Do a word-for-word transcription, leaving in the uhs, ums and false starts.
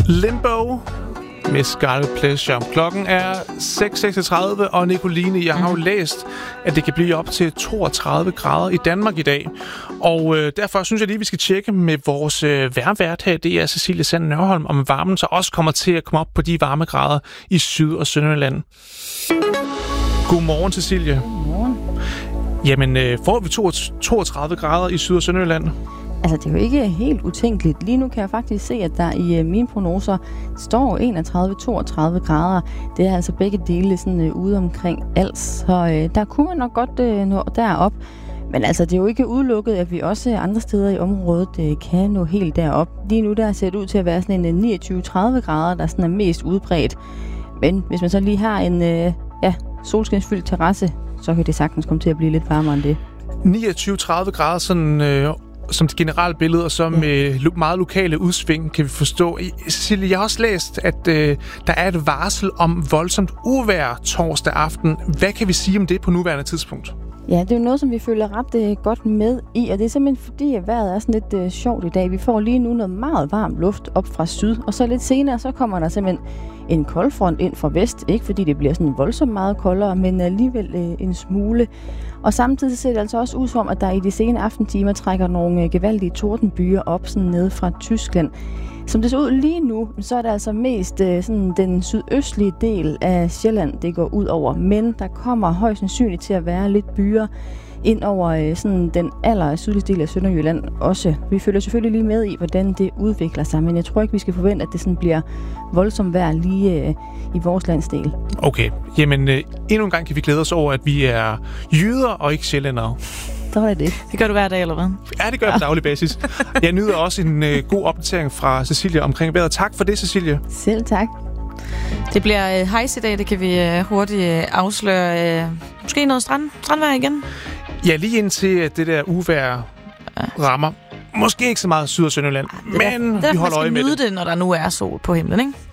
Limbo med Scarlet Pleasure. Klokken er seks seksogtredive, og Nicoline, jeg har jo læst, at det kan blive op til toogtredive grader i Danmark i dag. Og øh, derfor synes jeg lige, vi skal tjekke med vores øh, vejrvært her. Det er Cecilie Sand Nørholm, om varmen så også kommer til at komme op på de varmegrader i Syd- og Sønderjylland. Godmorgen, Cecilie. Godmorgen. Jamen, øh, får vi toogtredive grader i Syd- og Sønderjylland? Altså, det er jo ikke helt utænkeligt. Lige nu kan jeg faktisk se, at der i uh, mine prognoser står enogtredive til toogtredive grader. Det er altså begge dele sådan uh, ude omkring Als. Så uh, der kunne man nok godt uh, nå derop. Men altså, det er jo ikke udelukket, at vi også andre steder i området uh, kan nå helt derop. Lige nu der ser det ud til at være sådan en uh, niogtyve til tredive grader, der sådan er mest udbredt. Men hvis man så lige har en uh, ja, solskinsfyldt terrasse, så kan det sagtens komme til at blive lidt varmere end det. niogtyve til tredive grader sådan... Øh som det generelle billede, og så med lo- meget lokale udsving, kan vi forstå. Cecilie, jeg har også læst, at øh, der er et varsel om voldsomt uvejr torsdag aften. Hvad kan vi sige om det på nuværende tidspunkt? Ja, det er jo noget, som vi føler ret øh, godt med i, og det er simpelthen fordi, at vejret er sådan lidt øh, sjovt i dag. Vi får lige nu noget meget varm luft op fra syd, og så lidt senere, så kommer der simpelthen en koldfront ind fra vest. Ikke fordi det bliver sådan voldsomt meget koldere, men alligevel øh, en smule. Og samtidig ser det altså også ud som, at der i de sene aftentimer trækker nogle øh, gevaldige tordenbyer op sådan nede fra Tyskland. Som det ser ud lige nu, så er det altså mest øh, sådan den sydøstlige del af Sjælland, det går ud over. Men der kommer højst sandsynligt til at være lidt byer ind over øh, sådan den aller sydligste del af Sønderjylland også. Vi følger selvfølgelig lige med i, hvordan det udvikler sig, men jeg tror ikke, vi skal forvente, at det sådan bliver voldsomt vejr lige øh, i vores landsdel. Okay, jamen øh, endnu en gang kan vi glæde os over, at vi er jyder og ikke sjællændere. Så er det. Det gør du hver dag, eller hvad? Ja, det gør jeg på daglig basis. Jeg nyder også en øh, god opdatering fra Cecilie omkring vejret. Tak for det, Cecilie. Selv tak. Det bliver øh, hejs i dag, det kan vi øh, hurtigt øh, afsløre. Øh, måske noget strand, strandvejr igen? Ja, lige indtil det der uvejr rammer. Måske ikke så meget Syd- og Sønderjylland, ja, men det er, vi holder øje med det. Man skal nyde det, når der nu er sol på himlen, ikke?